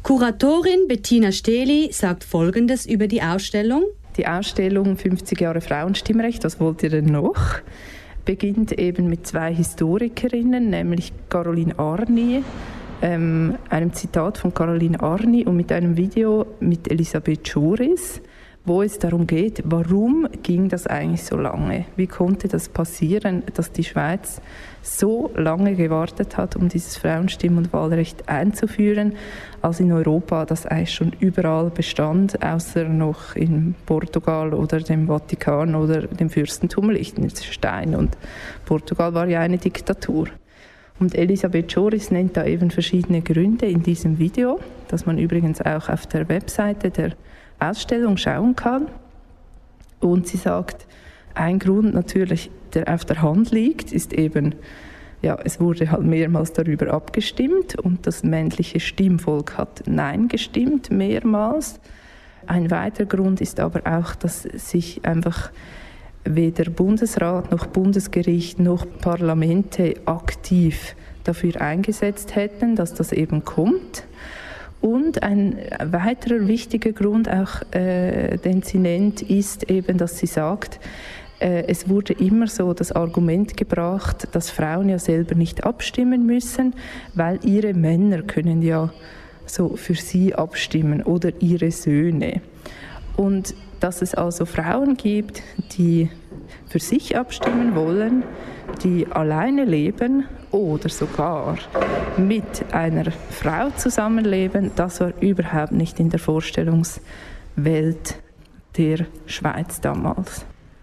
Kuratorin Bettina Stehli sagt Folgendes über die Ausstellung. Die Ausstellung 50 Jahre Frauenstimmrecht, was wollt ihr denn noch? Beginnt eben mit 2 Historikerinnen, nämlich Caroline Arni, einem Zitat von Caroline Arni und mit einem Video mit Elisabeth Schoris, wo es darum geht, warum ging das eigentlich so lange? Wie konnte das passieren, dass die Schweiz so lange gewartet hat, um dieses Frauenstimm- und Wahlrecht einzuführen, als in Europa das eigentlich schon überall bestand, außer noch in Portugal oder dem Vatikan oder dem Fürstentum Liechtenstein. Und Portugal war ja eine Diktatur. Und Elisabeth Schoris nennt da eben verschiedene Gründe in diesem Video, das man übrigens auch auf der Webseite der Ausstellung schauen kann. Und sie sagt, ein Grund natürlich, der auf der Hand liegt, ist eben, ja, es wurde halt mehrmals darüber abgestimmt und das männliche Stimmvolk hat Nein gestimmt, mehrmals. Ein weiterer Grund ist aber auch, dass sich einfach weder Bundesrat noch Bundesgericht noch Parlamente aktiv dafür eingesetzt hätten, dass das eben kommt. Und ein weiterer wichtiger Grund, auch den sie nennt, ist eben, dass sie sagt, es wurde immer so das Argument gebracht, dass Frauen ja selber nicht abstimmen müssen, weil ihre Männer können ja so für sie abstimmen oder ihre Söhne. Und dass es also Frauen gibt, die für sich abstimmen wollen, die alleine leben oder sogar mit einer Frau zusammenleben, das war überhaupt nicht in der Vorstellungswelt der Schweiz damals.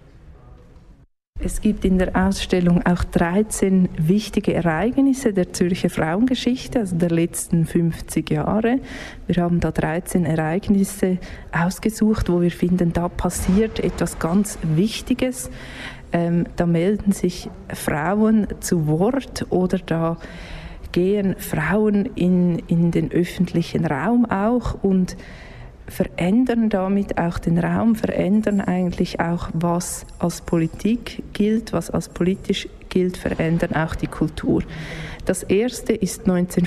Es gibt in der Ausstellung auch 13 wichtige Ereignisse der Zürcher Frauengeschichte, also der letzten 50 Jahre. Wir haben da 13 Ereignisse ausgesucht, wo wir finden, da passiert etwas ganz Wichtiges. Da melden sich Frauen zu Wort oder da gehen Frauen in den öffentlichen Raum auch und verändern damit auch den Raum, verändern eigentlich auch, was als Politik gilt, was als politisch gilt, verändern auch die Kultur. Das erste ist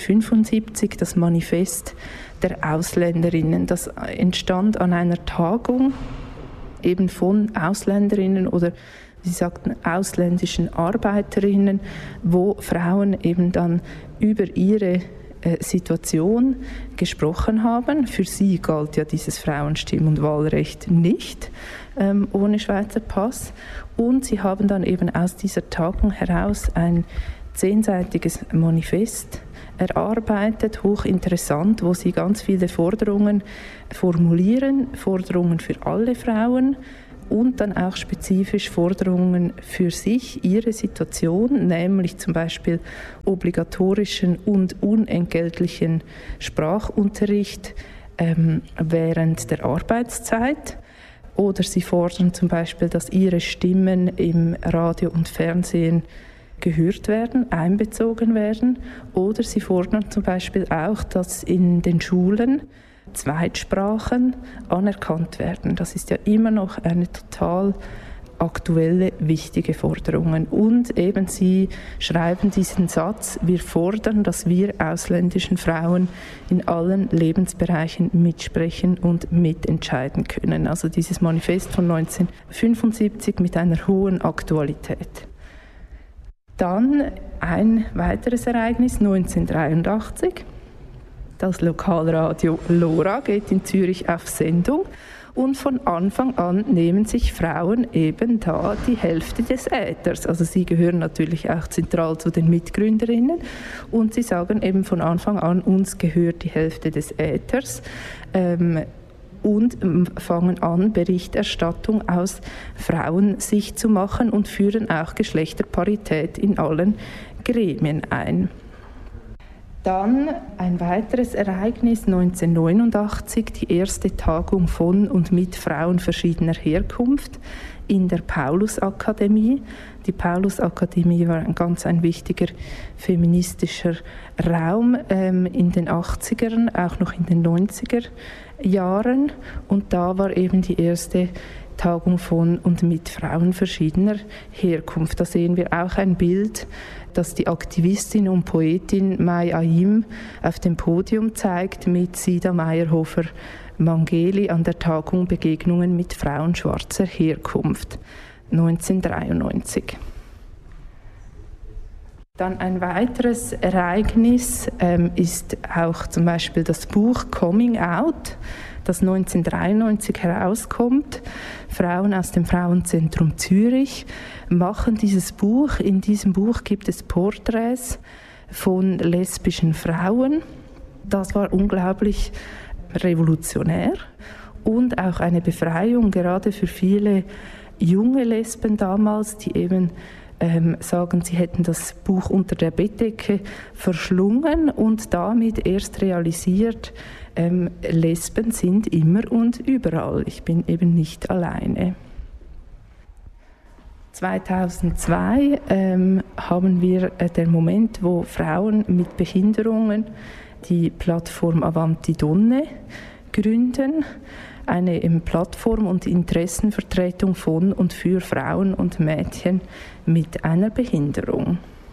1975 das Manifest der Ausländerinnen. Das entstand an einer Tagung eben von Ausländerinnen oder sie sagten ausländischen Arbeiterinnen, wo Frauen eben dann über ihre Situation gesprochen haben. Für sie galt ja dieses Frauenstimm- und Wahlrecht nicht ohne Schweizer Pass. Und sie haben dann eben aus dieser Tagung heraus ein 10-seitiges Manifest erarbeitet, hochinteressant, wo sie ganz viele Forderungen formulieren, Forderungen für alle Frauen, und dann auch spezifisch Forderungen für sich, ihre Situation, nämlich zum Beispiel obligatorischen und unentgeltlichen Sprachunterricht während der Arbeitszeit. Oder sie fordern zum Beispiel, dass ihre Stimmen im Radio und Fernsehen gehört werden, einbezogen werden. Oder sie fordern zum Beispiel auch, dass in den Schulen Zweitsprachen anerkannt werden. Das ist ja immer noch eine total aktuelle, wichtige Forderung. Und eben sie schreiben diesen Satz, wir fordern, dass wir ausländischen Frauen in allen Lebensbereichen mitsprechen und mitentscheiden können. Also dieses Manifest von 1975 mit einer hohen Aktualität. Dann ein weiteres Ereignis, 1983. Das Lokalradio LoRa geht in Zürich auf Sendung und von Anfang an nehmen sich Frauen eben da die Hälfte des Äthers. Also sie gehören natürlich auch zentral zu den Mitgründerinnen und sie sagen eben von Anfang an, uns gehört die Hälfte des Äthers und fangen an, Berichterstattung aus Frauensicht zu machen und führen auch Geschlechterparität in allen Gremien ein. Dann ein weiteres Ereignis, 1989, die erste Tagung von und mit Frauen verschiedener Herkunft in der Paulusakademie. Die Paulusakademie war ein wichtiger feministischer Raum in den 80ern, auch noch in den 90er Jahren. Und da war eben die erste Tagung von und mit Frauen verschiedener Herkunft. Da sehen wir auch ein Bild, das die Aktivistin und Poetin Mai Ayim auf dem Podium zeigt mit Sida Meyerhofer-Mangeli an der Tagung Begegnungen mit Frauen schwarzer Herkunft 1993. Dann ein weiteres Ereignis ist auch zum Beispiel das Buch Coming Out, das 1993 herauskommt. Frauen aus dem Frauenzentrum Zürich machen dieses Buch. In diesem Buch gibt es Porträts von lesbischen Frauen. Das war unglaublich revolutionär und auch eine Befreiung, gerade für viele junge Lesben damals, die eben sagen, sie hätten das Buch unter der Bettdecke verschlungen und damit erst realisiert, Lesben sind immer und überall. Ich bin eben nicht alleine. 2002 haben wir den Moment, wo Frauen mit Behinderungen die Plattform Avanti Donne gründen. Eine Plattform und Interessenvertretung von und für Frauen und Mädchen mit einer Behinderung.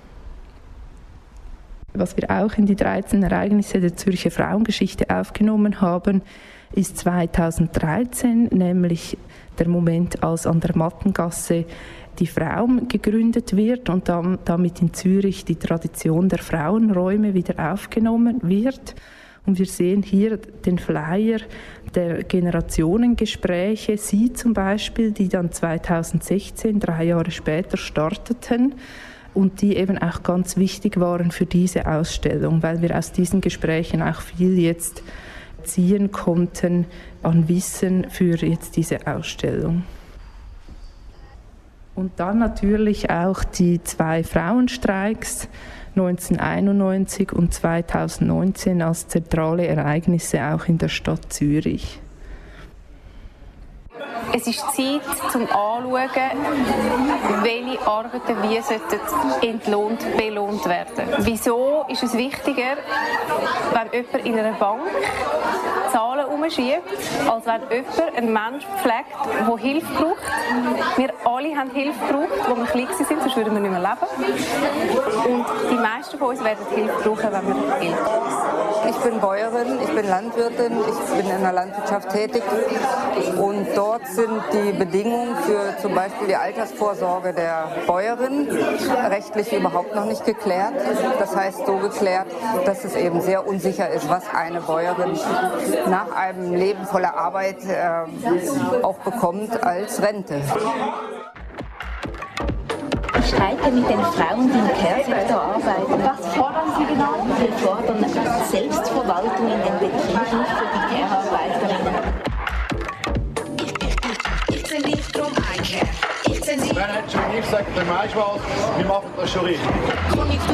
Was wir auch in die 13 Ereignisse der Zürcher Frauengeschichte aufgenommen haben, ist 2013, nämlich der Moment, als an der Mattengasse die Fraum gegründet wird und damit in Zürich die Tradition der Frauenräume wieder aufgenommen wird. Und wir sehen hier den Flyer der Generationengespräche, Sie zum Beispiel, die dann 2016, 3 Jahre später, starteten und die eben auch ganz wichtig waren für diese Ausstellung, weil wir aus diesen Gesprächen auch viel jetzt ziehen konnten an Wissen für jetzt diese Ausstellung. Und dann natürlich auch die 2 Frauenstreiks 1991 und 2019 als zentrale Ereignisse auch in der Stadt Zürich. Es ist Zeit, zum Anschauen, welche Arbeiten wie entlohnt, belohnt werden. Wieso ist es wichtiger, wenn jemand in einer Bank Zahlen umschiebt, als wenn jemand einen Menschen pflegt, der Hilfe braucht. Wir alle haben Hilfe gebraucht, als wir klein waren, sonst würden wir nicht mehr leben. Und die meisten von uns werden Hilfe brauchen, wenn wir älter sind. Ich bin Bäuerin, ich bin Landwirtin, ich bin in der Landwirtschaft tätig und dort sind die Bedingungen für zum Beispiel die Altersvorsorge der Bäuerin rechtlich überhaupt noch nicht geklärt. Das heißt so geklärt, dass es eben sehr unsicher ist, was eine Bäuerin nach einem Leben voller Arbeit auch bekommt als Rente. Ich streite mit den Frauen, die im Care-Sektor arbeiten. Was fordern Sie genau? Wir fordern Selbstverwaltung in den Betrieben für die Care-Arbeiterinnen. Ich bin nicht drum iCare. Nein, schon ich sage, der Maischwald, wir machen das schon richtig.